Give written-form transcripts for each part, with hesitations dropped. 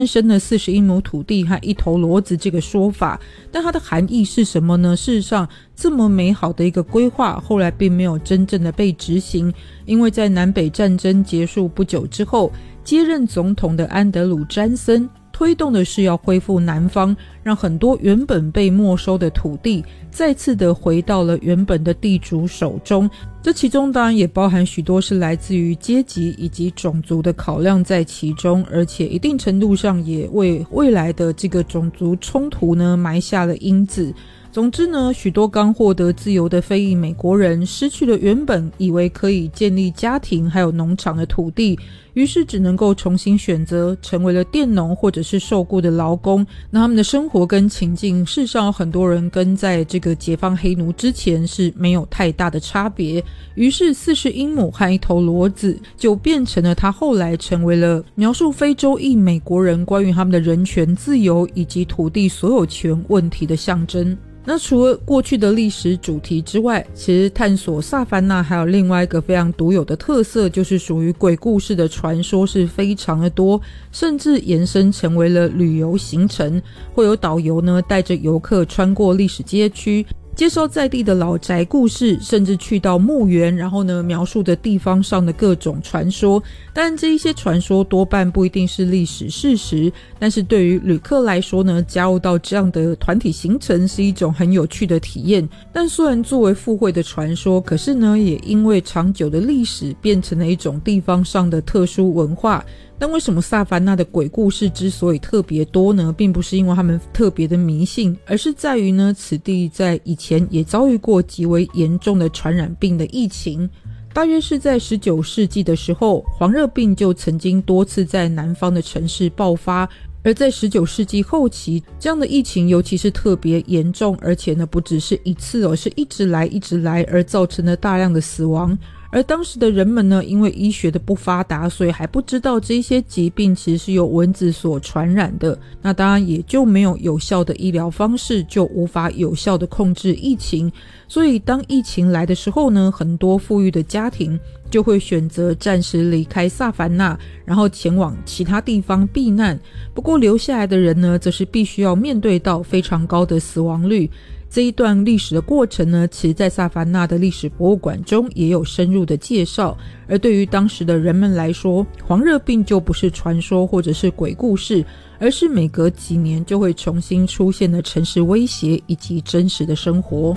生了40英亩土地和一头骡子这个说法，但它的含义是什么呢？事实上，这么美好的一个规划后来并没有真正的被执行，因为在南北战争结束不久之后，接任总统的安德鲁·詹森推动的是要恢复南方，让很多原本被没收的土地再次的回到了原本的地主手中。这其中当然也包含许多是来自于阶级以及种族的考量在其中，而且一定程度上也为未来的这个种族冲突呢埋下了因子。总之呢，许多刚获得自由的非裔美国人失去了原本以为可以建立家庭还有农场的土地，于是只能够重新选择成为了佃农或者是受雇的劳工。那他们的生活跟情境，事实上有很多人跟在这个解放黑奴之前是没有太大的差别。于是40英亩和一头骡子就变成了他后来成为了描述非洲裔美国人关于他们的人权自由以及土地所有权问题的象征。那除了过去的历史主题之外，其实探索萨凡纳还有另外一个非常独有的特色，就是属于鬼故事的传说是非常的多，甚至延伸成为了旅游行程，会有导游呢带着游客穿过历史街区，介绍在地的老宅故事，甚至去到墓园，然后呢描述的地方上的各种传说。但这一些传说多半不一定是历史事实，但是对于旅客来说呢，加入到这样的团体行程是一种很有趣的体验。但虽然作为附会的传说，可是呢也因为长久的历史变成了一种地方上的特殊文化。但为什么萨凡纳的鬼故事之所以特别多呢，并不是因为他们特别的迷信，而是在于呢，此地在以前也遭遇过极为严重的传染病的疫情。大约是在19世纪的时候，黄热病就曾经多次在南方的城市爆发，而在19世纪后期，这样的疫情尤其是特别严重，而且呢不只是一次是一直来，而造成了大量的死亡。而当时的人们呢，因为医学的不发达，所以还不知道这些疾病其实是由蚊子所传染的。那当然也就没有有效的医疗方式，就无法有效的控制疫情。所以当疫情来的时候呢，很多富裕的家庭就会选择暂时离开萨凡纳，然后前往其他地方避难。不过留下来的人呢，则是必须要面对到非常高的死亡率。这一段历史的过程呢，其实在萨凡纳的历史博物馆中也有深入的介绍。而对于当时的人们来说，黄热病就不是传说或者是鬼故事，而是每隔几年就会重新出现的城市威胁以及真实的生活。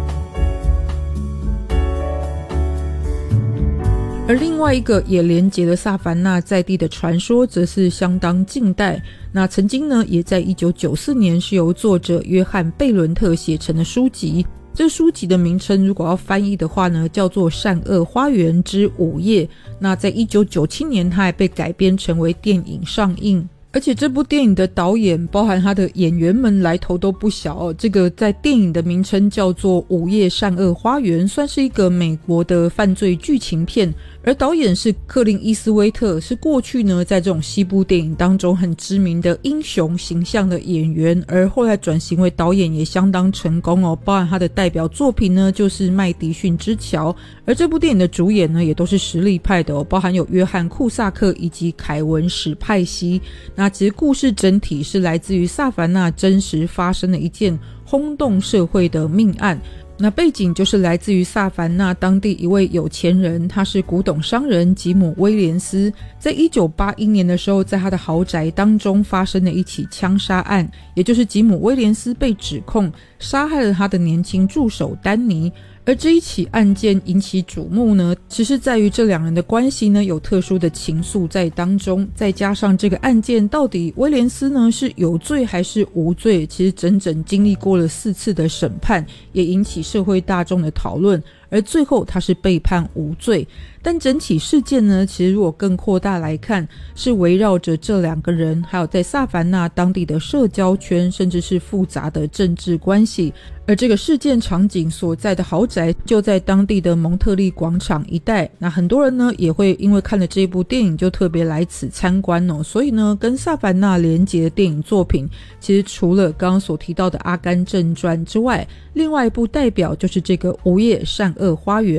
而另外一个也连结了萨凡纳在地的传说，则是相当近代。那曾经呢，也在1994年是由作者约翰·贝伦特写成的书籍。这书籍的名称如果要翻译的话呢，叫做《善恶花园之午夜》。那在1997年，它还被改编成为电影上映。而且这部电影的导演包含他的演员们来头都不小这个在电影的名称叫做《午夜善恶花园》，算是一个美国的犯罪剧情片。而导演是克林伊斯威特，是过去呢在这种西部电影当中很知名的英雄形象的演员，而后来转型为导演也相当成功包含他的代表作品呢就是《麦迪逊之桥》。而这部电影的主演呢也都是实力派的包含有约翰·库萨克以及凯文·史派西。那其实故事整体是来自于萨凡纳真实发生的一件轰动社会的命案。那背景就是来自于萨凡纳当地一位有钱人，他是古董商人吉姆·威廉斯。在1981年的时候，在他的豪宅当中发生了一起枪杀案，也就是吉姆·威廉斯被指控杀害了他的年轻助手丹尼。而这一起案件引起瞩目呢，其实在于这两人的关系呢有特殊的情愫在当中，再加上这个案件到底威廉斯呢是有罪还是无罪，其实整整经历过了4次的审判，也引起社会大众的讨论，而最后他是被判无罪。但整起事件呢，其实如果更扩大来看，是围绕着这两个人还有在萨凡纳当地的社交圈，甚至是复杂的政治关系。而这个事件场景所在的豪宅就在当地的蒙特利广场一带，那很多人呢也会因为看了这部电影就特别来此参观所以呢跟萨凡纳连结的电影作品，其实除了刚刚所提到的《阿甘正传》之外，另外一部代表就是这个《午夜善恶花园》。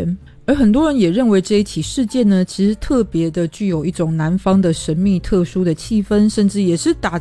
而很多人也认为这一起事件呢，其实特别的具有一种南方的神秘特殊的气氛，甚至也是打